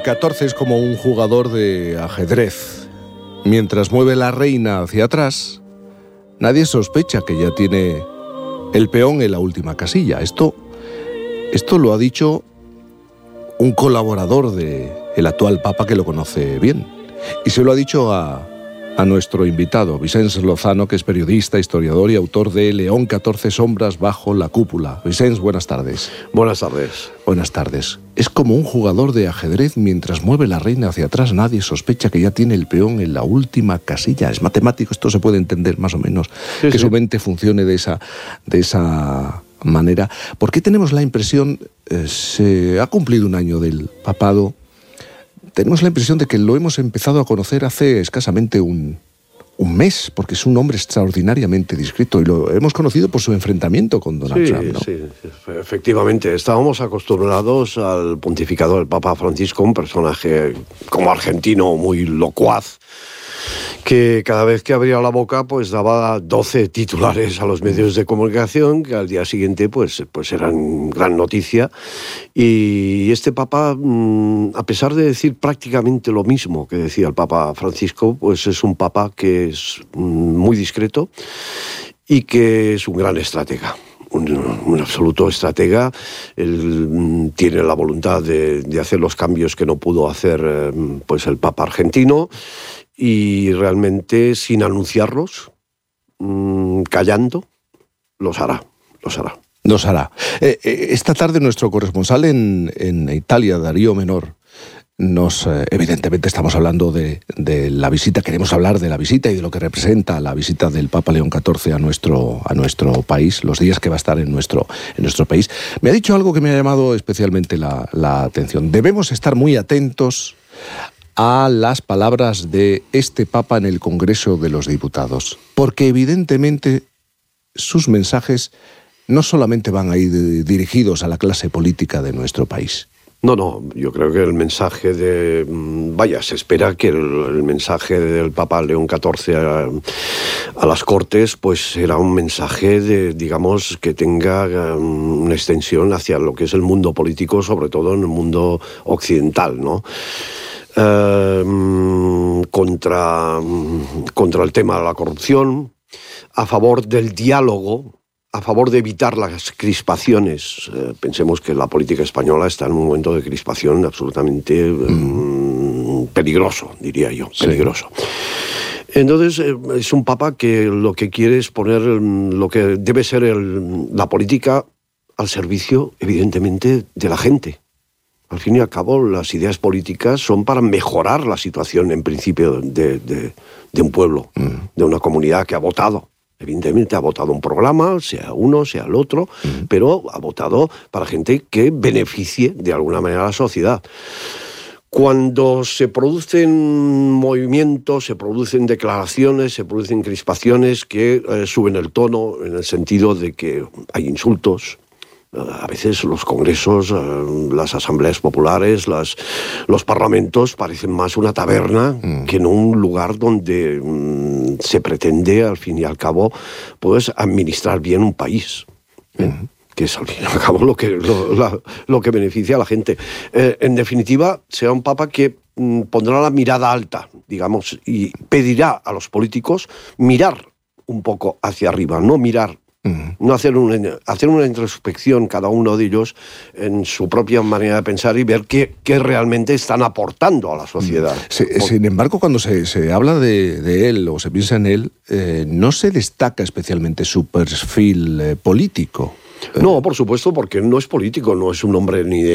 XIV es como un jugador de ajedrez. Mientras mueve la reina hacia atrás, nadie sospecha que ya tiene el peón en la última casilla. Esto lo ha dicho un colaborador del actual Papa que lo conoce bien. Y se lo ha dicho a nuestro invitado, Vicenç Lozano, que es periodista, historiador y autor de León XIV, Sombras bajo la cúpula. Vicenç, buenas tardes. Buenas tardes. Buenas tardes. Es como un jugador de ajedrez, mientras mueve la reina hacia atrás, nadie sospecha que ya tiene el peón en la última casilla. Es matemático, esto se puede entender más o menos, sí, que sí. Su mente funcione de esa manera. ¿Por qué tenemos la impresión, se ha cumplido un año del papado, tenemos la impresión de que lo hemos empezado a conocer hace escasamente un mes, porque es un hombre extraordinariamente discreto y lo hemos conocido por su enfrentamiento con Donald Trump, ¿no? Sí, efectivamente. Estábamos acostumbrados al pontificado del Papa Francisco, un personaje como argentino muy locuaz, que cada vez que abría la boca pues daba 12 titulares a los medios de comunicación que al día siguiente pues eran gran noticia. Y este Papa, a pesar de decir prácticamente lo mismo que decía el Papa Francisco, pues es un Papa que es muy discreto y que es un gran estratega. Un absoluto estratega. Él tiene la voluntad de hacer los cambios que no pudo hacer pues el Papa argentino, y realmente sin anunciarlos, callando, los hará. Nos hará. Esta tarde nuestro corresponsal en Italia, Darío Menor, evidentemente estamos hablando de la visita, queremos hablar de la visita y de lo que representa la visita del Papa León XIV a nuestro país, los días que va a estar en nuestro país. Me ha dicho algo que me ha llamado especialmente la atención. Debemos estar muy atentos a las palabras de este Papa en el Congreso de los Diputados, porque evidentemente sus mensajes no solamente van a ir dirigidos a la clase política de nuestro país. No, yo creo que el mensaje se espera que el mensaje del Papa León XIV a las Cortes pues será un mensaje digamos, que tenga una extensión hacia lo que es el mundo político, sobre todo en el mundo occidental, ¿no? Contra el tema de la corrupción, a favor del diálogo, a favor de evitar las crispaciones. Pensemos que la política española está en un momento de crispación absolutamente peligroso, diría yo, peligroso. Sí. Entonces es un Papa que lo que quiere es poner lo que debe ser la política al servicio, evidentemente, de la gente. Al fin y al cabo, las ideas políticas son para mejorar la situación, en principio, de un pueblo, de una comunidad que ha votado. Evidentemente ha votado un programa, sea uno, sea el otro, pero ha votado para gente que beneficie de alguna manera a la sociedad. Cuando se producen movimientos, se producen declaraciones, se producen crispaciones que suben el tono en el sentido de que hay insultos. A veces los congresos, las asambleas populares, los parlamentos parecen más una taberna que no un lugar donde se pretende, al fin y al cabo, pues administrar bien un país. Que es al fin y al cabo lo que beneficia a la gente. En definitiva, será un Papa que pondrá la mirada alta, digamos, y pedirá a los políticos mirar un poco hacia arriba, no mirar. No hacer una introspección cada uno de ellos en su propia manera de pensar y ver qué realmente están aportando a la sociedad. Sin embargo, cuando se habla de él o se piensa en él, no se destaca especialmente su perfil político. No, por supuesto, porque no es político, no es un hombre ni de